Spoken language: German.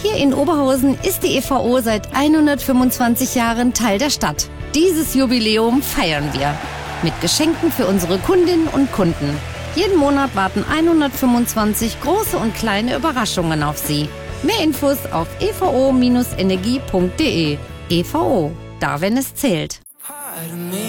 Hier in Oberhausen ist die EVO seit 125 Jahren Teil der Stadt. Dieses Jubiläum feiern wir mit Geschenken für unsere Kundinnen und Kunden. Jeden Monat warten 125 große und kleine Überraschungen auf Sie. Mehr Infos auf evo-energie.de. EVO, da wenn es zählt.